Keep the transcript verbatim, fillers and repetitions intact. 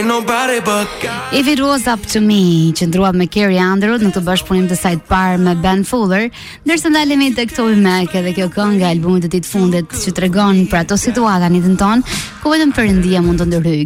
ain't nobody but God. If it was up to me, që ndrua me Carrie Underwood në këtë bashkëpunim të saj të parë me Ben Fuller, ndërsa ndalemi tek Toby Mac edhe kjo këngë e albumit të tij të fundit që tregon për ato situata në jetën tonë ku vetëm Perëndia mund të ndërhyjë.